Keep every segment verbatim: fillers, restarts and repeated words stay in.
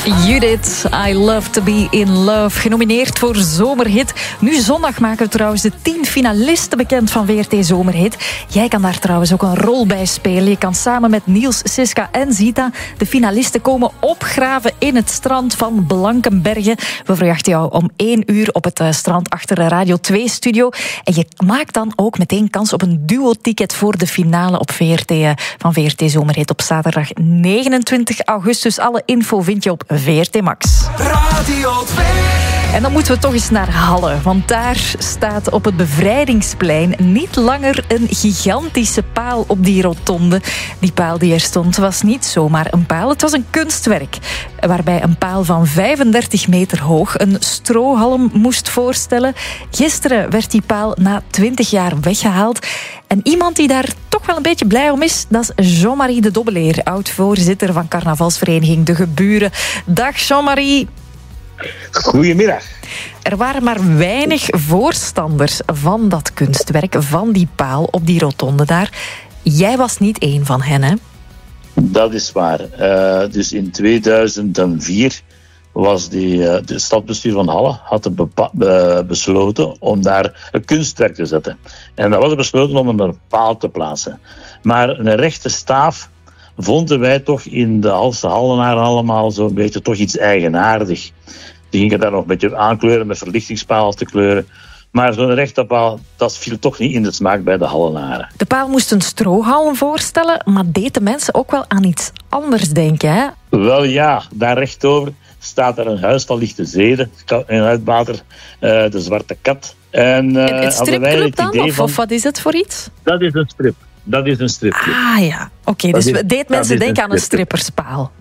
Judith, I Love to Be in Love. Genomineerd voor Zomerhit. Nu zondag maken we trouwens de tien finalisten bekend van V R T Zomerhit. Jij kan daar trouwens ook een rol bij spelen. Je kan samen met Niels, Siska en Zita de finalisten komen opgraven in het strand van Blankenberge. We verwachten jou om één uur op het strand achter de Radio twee studio. En je maakt dan ook meteen kans op een duo-ticket voor de finale op V R T van V R T Zomerhit op zaterdag negenentwintig augustus. Alle info vind je op V R T Max. Radio twee. En dan moeten we toch eens naar Halle, want daar staat op het Bevrijdingsplein niet langer een gigantische paal op die rotonde. Die paal die er stond was niet zomaar een paal, het was een kunstwerk, waarbij een paal van vijfendertig meter hoog een strohalm moest voorstellen. Gisteren werd die paal na twintig jaar weggehaald. En iemand die daar toch wel een beetje blij om is, dat is Jean-Marie de Dobbeleer, oud-voorzitter van carnavalsvereniging De Geburen. Dag Jean-Marie. Goedemiddag. Er waren maar weinig voorstanders van dat kunstwerk, van die paal op die rotonde daar. Jij was niet één van hen, hè? Dat is waar. Uh, dus in tweeduizend vier was die, uh, de stadsbestuur van Halle had een bepa- uh, besloten om daar een kunstwerk te zetten. En dat was besloten om een paal te plaatsen. Maar een rechte staaf vonden wij toch in de Halse Hallenaren allemaal zo'n beetje toch iets eigenaardig. Die gingen daar nog een beetje aankleuren met verlichtingspaal te kleuren. Maar zo'n rechte paal, dat viel toch niet in de smaak bij de Hallenaren. De paal moest een strohalm voorstellen, maar deed de mensen ook wel aan iets anders denken, hè? Wel ja, daar rechtdoor staat er een huis van lichte zeden, een uitbater, uh, de Zwarte Kat. En, uh, het stripclub dan, of, van, of wat is het voor iets? Dat is een strip. Dat is een stripclub. Ah ja, oké, okay, dus is, deed mensen denken aan een stripperspaal.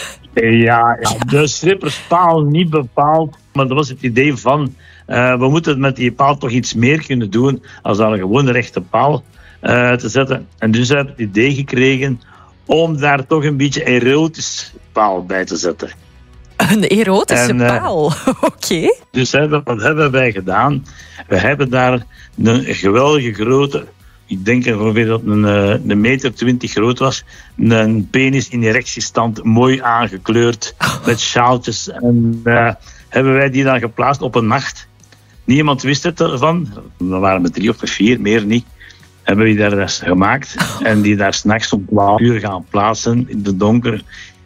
Ja, ja, de stripperspaal niet bepaald, maar dat was het idee van, uh, we moeten met die paal toch iets meer kunnen doen als dan een gewone rechte paal uh, te zetten. En dus hebben we het idee gekregen om daar toch een beetje erotisch paal bij te zetten. Een erotische en, uh, paal, oké. Okay. Dus hè, wat hebben wij gedaan? We hebben daar een geweldige grote, ik denk ongeveer dat het een, een meter twintig groot was, een penis in erectiestand, mooi aangekleurd, met sjaaltjes. En uh, hebben wij die dan geplaatst op een nacht. Niemand wist het ervan. We waren met drie of met vier, meer niet. Hebben we die daar gemaakt. En die daar 's nachts om twaalf uur gaan plaatsen in de donker.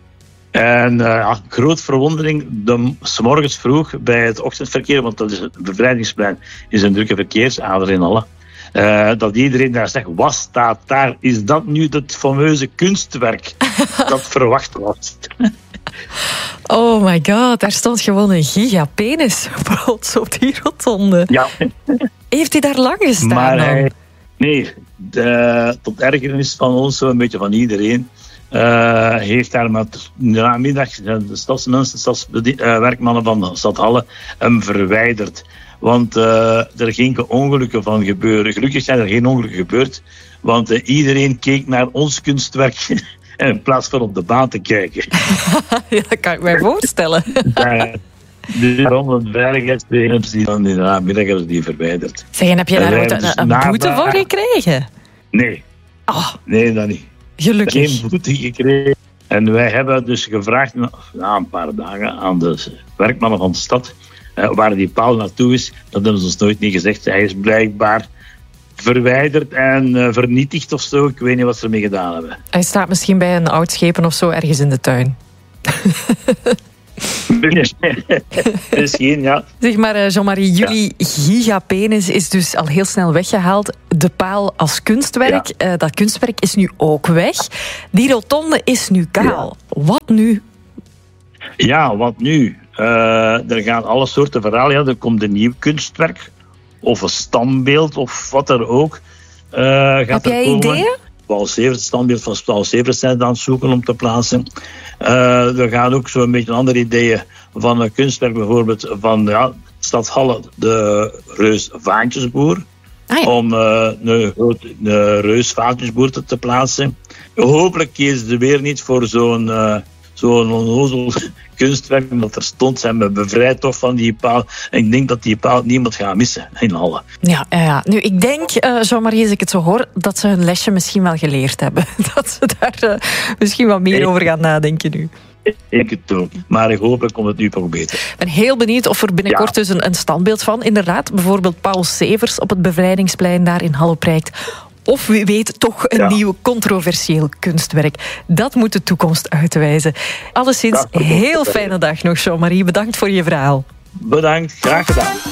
En uh, ja, groot verwondering, de, 's morgens vroeg bij het ochtendverkeer, want dat is het Bevrijdingsplein, is een drukke verkeersader in Halle. Uh, dat iedereen daar zegt, wat staat daar? Is dat nu het fameuze kunstwerk dat verwacht was? Oh my god, daar stond gewoon een gigapenis plots op die rotonde. Ja. Heeft hij daar lang gestaan maar dan? Hij, nee, de, tot ergernis van ons, een beetje van iedereen, uh, heeft daar met namiddag de stadsmensen, de stadswerkmannen van de stad Halle hem verwijderd. Want uh, er gingen ongelukken van gebeuren. Gelukkig zijn er geen ongelukken gebeurd. Want uh, iedereen keek naar ons kunstwerk in plaats van op de baan te kijken. Ja, dat kan ik mij voorstellen. Daar, dus rond de veiligheidsregels die dan in de namiddag hebben die verwijderd. Zeg, en heb je daar ooit dus een, een boete voor gekregen? Nee. Oh, nee, dat niet. Gelukkig. Geen boete gekregen. En wij hebben dus gevraagd, na een paar dagen, aan de werkmannen van de stad, Uh, waar die paal naartoe is, dat hebben ze ons nooit niet gezegd. Hij is blijkbaar verwijderd en uh, vernietigd of zo. Ik weet niet wat ze ermee gedaan hebben. Hij staat misschien bij een oud schepen of zo ergens in de tuin. Misschien, ja. Zeg maar, Jean-Marie, jullie ja. gigapenis is dus al heel snel weggehaald. De paal als kunstwerk, ja. uh, dat kunstwerk is nu ook weg. Die rotonde is nu kaal. Ja. Wat nu? Ja, wat nu? Uh, er gaan alle soorten verhalen. Ja, er komt een nieuw kunstwerk. Of een standbeeld, of wat er ook. Uh, gaat Heb jij er komen. ideeën? Paul Severs, het standbeeld van Paul Severs zijn aan het zoeken om te plaatsen. Uh, er gaan ook zo'n beetje andere ideeën van een kunstwerk, bijvoorbeeld van ja, Stad Halle, de reus Vaantjesboer. Ah, ja. Om uh, een, groot, een reus Vaantjesboer te, te plaatsen. Hopelijk kiezen ze weer niet voor zo'n... Uh, zo'n onnozel kunstwerk dat er stond, zijn we bevrijd toch van die paal. En ik denk dat die paal niemand gaat missen in Halle. Ja, ja, ja. Nu, ik denk, uh, Jean-Marie, als ik het zo hoor, dat ze hun lesje misschien wel geleerd hebben. Dat ze daar uh, misschien wat meer over gaan nadenken nu. Ik het ook. Maar hopelijk komt het nu nog beter. Ik ben heel benieuwd of er binnenkort ja. dus een, een standbeeld van, inderdaad, bijvoorbeeld Paul Severs op het Bevrijdingsplein daar in Halle prijkt. Of wie weet toch een ja. nieuw controversieel kunstwerk. Dat moet de toekomst uitwijzen. Alleszins, heel fijne dag nog, Jean-Marie. Bedankt voor je verhaal. Bedankt, graag gedaan.